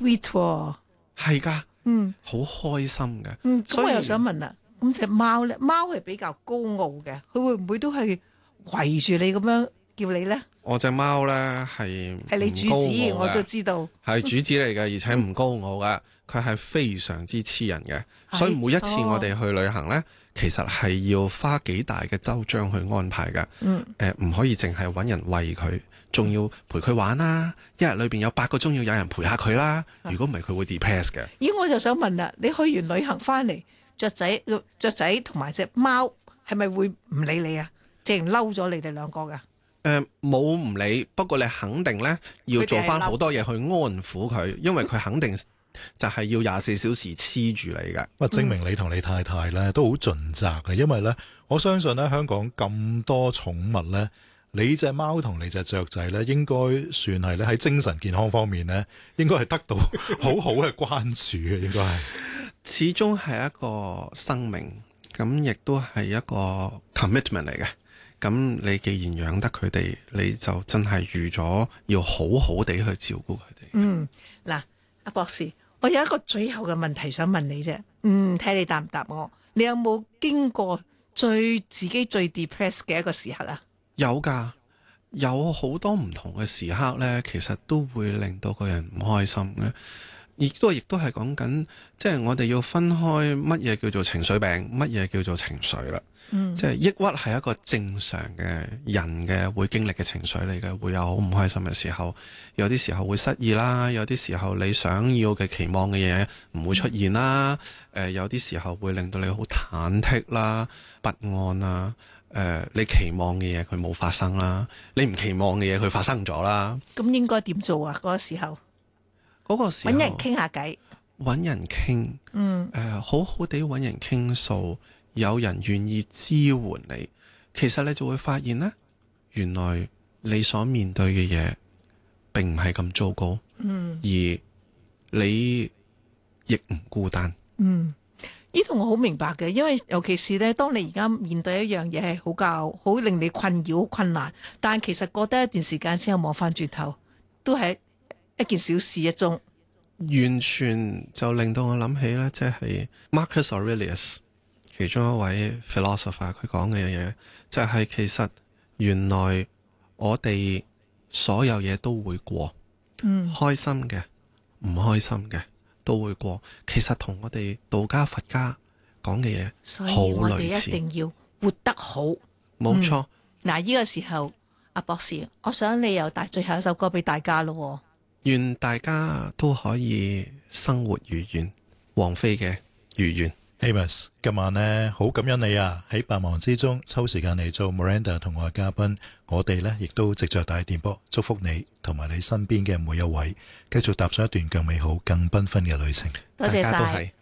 sweet 喎。 係㗎，好開心嘅。 咁我又想問啦，咁隻貓咧，貓係比較高傲嘅，佢會唔會都係圍住你咁樣叫你咧？ 我隻貓咧係你主子，我都知道係主子嚟嘅，而且唔高傲嘅，佢係非常之黐人嘅，所以每一次我哋去旅行咧，其實係要花幾大嘅周章去安排嘅。唔可以淨係揾人餵佢，仲要陪佢玩啦。一日裏邊有8個鐘要有人陪下佢啦。如果唔係，佢會 depress 嘅。 咦，我就想問啦，你去完旅行翻嚟，雀仔同埋隻貓係咪會唔理你啊？淨嬲咗你哋兩個噶？ 冇唔理，不過你肯定咧要做翻好多嘢去安撫佢，因為佢肯定就係要24小時黐住你嘅。 證明你同你太太咧都好盡責嘅，因為咧我相信咧香港咁多寵物咧，你隻貓同你隻雀仔咧，應該算係咧喺精神健康方面咧，應該係得到好好嘅關注嘅，應該係。 始終係一個生命，咁亦都係一個 commitment 嚟嘅。咁你既然養得佢哋，你就真係預咗要好好地去照顧佢哋。 嗱，阿博士，我有一個最後嘅問題想問你啫。睇你答唔答我？你有冇經過自己最 depressed 嘅一個時刻啊？ 有㗎，有好多唔同嘅時刻呢，其實都會令到個人唔開心嘅。亦都係講緊，即係我哋要分開乜嘢叫做情緒病，乜嘢叫做情緒啦。即係抑鬱係一個正常嘅人嘅會經歷嘅情緒嚟嘅，會有好唔開心嘅時候，有啲時候會失意啦，有啲時候你想要嘅期望嘅嘢唔會出現啦，有啲時候會令到你好忐忑啦、不安啦，你期望嘅嘢佢冇發生啦，你唔期望嘅嘢佢發生咗啦。 咁應該點做啊？嗰個時候揾人傾下偈， 揾人傾，好好地揾人傾訴。有人願意支援你，其實你就會發現呢，原來你所面對嘅嘢並唔係咁糟糕，而你亦唔孤單。 呢度我好明白嘅，因為尤其是咧，當你而家面對一樣嘢係好令你困擾、困難，但其實過得一段時間之後望翻轉頭，都係一件小事一宗。 完全就令到我諗起咧，即係 Marcus Aurelius。其中一位 philosopher 佢講嘅嘢就係，其實原來我哋所有嘢都會過，開心嘅、唔開心嘅都會過。其實同我哋道家、佛家講嘅嘢好類似。所以我哋一定要活得好， 冇錯。 呢個時候，阿博士，我想你又帶最後一首歌俾大家咯。 願大家都可以生活如願，王菲嘅如願。 Amos， 今晚呢好感恩你啊！喺百忙之中抽時間嚟做 Miranda 同我嘅嘉賓，我哋呢亦都藉着大電波祝福你同埋你身邊嘅每一位，繼續踏上一段更美好、更繽紛嘅旅程。 多謝晒。